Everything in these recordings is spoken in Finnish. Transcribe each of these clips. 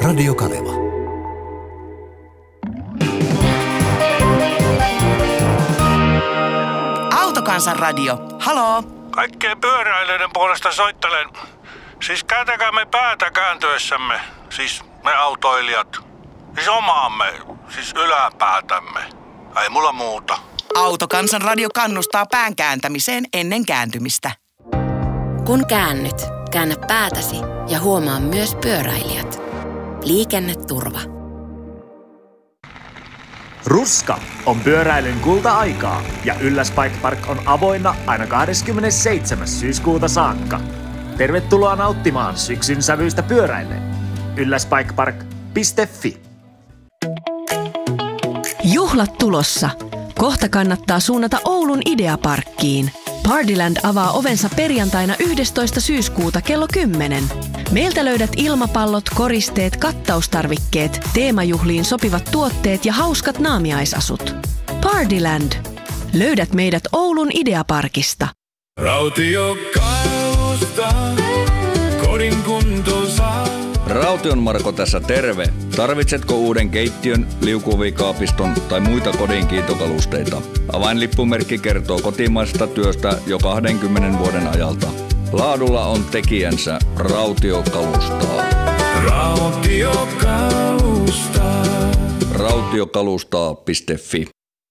Radio Kaleva. Autokansan radio. Haloo? Kaikkien pyöräilijöiden puolesta soittelen. Siis kääntäkäämme päätä kääntyessämme. Siis me autoilijat. Siis omaamme. Siis yläpäätämme. Ei mulla muuta. Autokansan radio kannustaa pään kääntämiseen ennen kääntymistä. Kun käännyt, käännä päätäsi ja huomaa myös pyöräilijät. Liikenneturva. Ruska on pyöräilyn kulta-aikaa ja Ylläs Bike Park on avoinna aina 27. syyskuuta saakka. Tervetuloa nauttimaan syksyn sävyistä pyöräilleen. ylläsbikepark.fi. Juhlat tulossa. Kohta kannattaa suunnata Oulun Ideaparkkiin. Partyland avaa ovensa perjantaina 11. syyskuuta kello 10. Meiltä löydät ilmapallot, koristeet, kattaustarvikkeet, teemajuhliin sopivat tuotteet ja hauskat naamiaisasut. Partyland. Löydät meidät Oulun Ideaparkista. Rautiokalusta, kodin kuntoon saa. Raution Marko tässä terve. Tarvitsetko uuden keittiön, liukuovikaapiston tai muita kodin kiitokalusteita? Avainlippumerkki kertoo kotimaisesta työstä jo 20 vuoden ajalta. Laadulla on tekijänsä Rautiokalustaa. Rautiokalustaa. Rautiokalustaa.fi.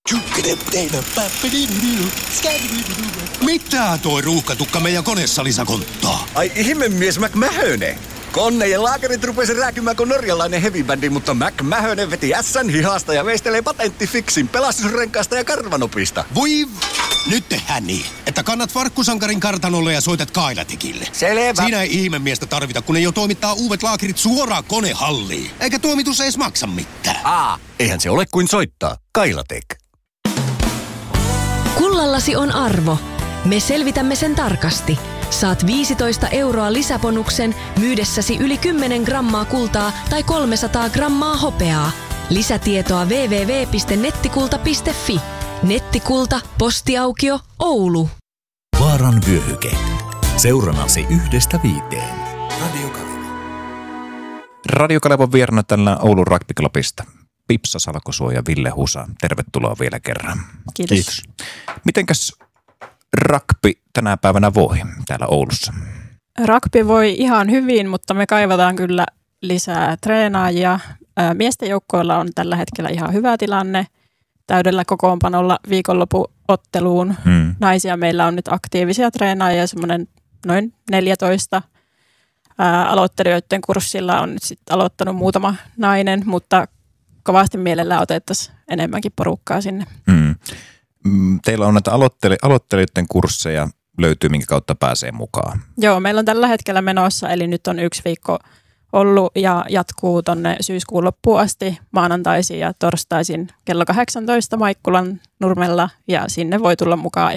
Mitä toi ruuhkatukka meidän koneessa lisäkonttaa? Ai ihmemies McMahone. Konne ja laakerit rupesi rääkymään kuin norjalainen heavy-bändi, mutta McMahone veti ässän hihasta ja veistelee patenttifiksin pelastusrenkaasta ja karvanopista. Voi nyt tehdään niin, että kannat Farkkusankarin kartanolle ja soitat Kailatekille. Selvä. Siinä ei ihmemiestä tarvita, kun ne jo toimittaa uudet laakerit suoraan konehalliin. Eikä toimitus edes maksa mitään. Eihän se ole kuin soittaa. Kailatek. Kullallasi on arvo. Me selvitämme sen tarkasti. Saat 15 € lisäbonuksen myydessäsi yli 10 grammaa kultaa tai 300 grammaa hopeaa. Lisätietoa www.nettikulta.fi. Nettikulta, postiaukio, Oulu. Vaaran vyöhyke. Seurannasi 1-5. Radio Kaleva. Radio Kalevan vieraana tällä Oulun Rugby Clubista. Pipsa Salkosuo ja Ville Husa. Tervetuloa vielä kerran. Kiitos. Mitenkäs rugby tänä päivänä voi täällä Oulussa? Rugby voi ihan hyvin, mutta me kaivataan kyllä lisää treenaajia. Miesten joukkoilla on tällä hetkellä ihan hyvä tilanne. Täydellä kokoonpanolla viikonlopuotteluun. Naisia meillä on nyt aktiivisia treenaajia, semmoinen noin 14. Aloittelijoiden kurssilla on nyt sitten aloittanut muutama nainen, mutta kovasti mielellään otettaisiin enemmänkin porukkaa sinne. Teillä on näitä aloittelijoiden kursseja, löytyy minkä kautta pääsee mukaan? Joo, meillä on tällä hetkellä menossa, eli nyt on 1 viikko ollut ja jatkuu tonne syyskuun loppuun asti maanantaisin ja torstaisin kello 18 Maikkulan nurmella ja sinne voi tulla mukaan